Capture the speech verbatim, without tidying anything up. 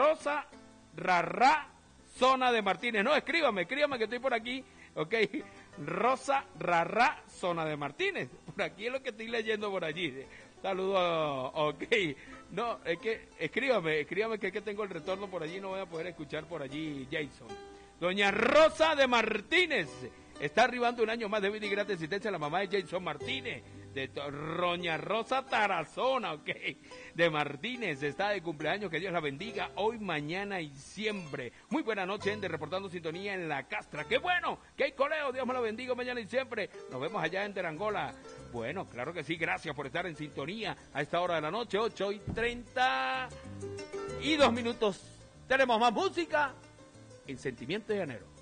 Rosa Rarra Zona de Martínez. No, escríbame, escríbame que estoy por aquí, ok. Rosa Rarra Zona de Martínez. Por aquí es lo que estoy leyendo por allí. Saludos, ok. No, es que escríbame, escríbame que es que tengo el retorno por allí, no voy a poder escuchar por allí Jason. Doña Rosa de Martínez. Está arribando un año más de vida y gran existencia la mamá de Jason Martínez, de Doña Rosa Tarazona, ok, de Martínez, está de cumpleaños, que Dios la bendiga, hoy, mañana y siempre. Muy buena noche, Ender, reportando sintonía en La Castra. ¡Qué bueno! ¡Qué hay coleo! Dios me lo bendiga mañana y siempre. Nos vemos allá en Angola. Bueno, claro que sí, gracias por estar en sintonía a esta hora de la noche, ocho y treinta y dos minutos. Tenemos más música en Sentimiento Llanero.